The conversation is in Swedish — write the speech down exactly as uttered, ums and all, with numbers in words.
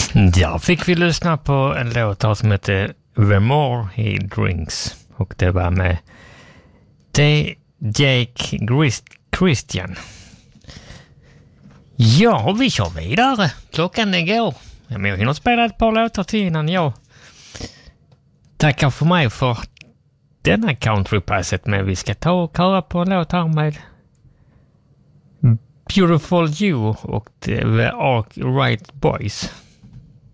Ja, fick vi lyssna på en låt som heter The More He Drinks. Och det var med D. Jake Grist- Christian. Ja, vi kör vidare. Klockan är går. Men jag hinner spela ett par låtar till innan jag tackar för mig för denna countrypasset. Men vi ska ta och köra på en låt här med Beautiful You och The Arkwright Boys.